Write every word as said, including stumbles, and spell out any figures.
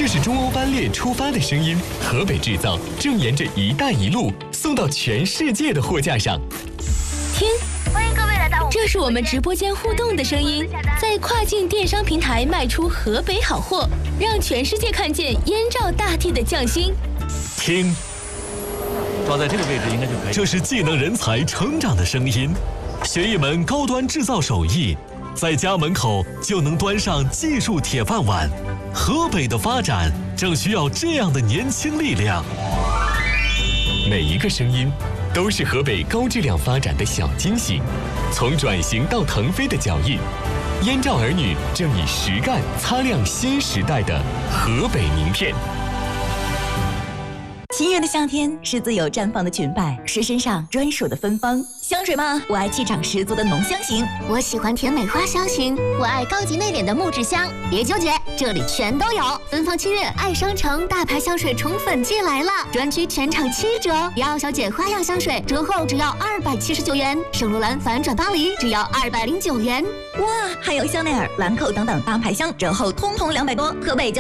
这是中欧班列出发的声音，河北制造正沿着“一带一路”送到全世界的货架上。 听， 欢迎各位来到我们， 这是我们直播间互动的声音，在跨境电商平台卖出河北好货，让全世界看见燕赵大地的匠心。 听， 抓在这个位置应该就可以。 这是技能人才成长的声音，学一门高端制造手艺，在家门口就能端上技术铁饭碗。河北的发展正需要这样的年轻力量。每一个声音都是河北高质量发展的小惊喜，从转型到腾飞的脚印，燕赵儿女正以实干擦亮新时代的河北名片。 七月的夏天是自由绽放的裙摆，是身上专属的芬芳。香水吗？我爱气场十足的浓香型， 我喜欢甜美花香型，我爱高级内敛的木质香。别纠结，这里全都有。芬芳七月爱商城大牌香水宠粉季来了，专区全场七折，迪奥小姐花样香水折后只要二百七十九元，圣罗兰反转巴黎只要二百零九元。 哇，还有香奈儿、兰蔻等等大牌香折后通通两百多，河北就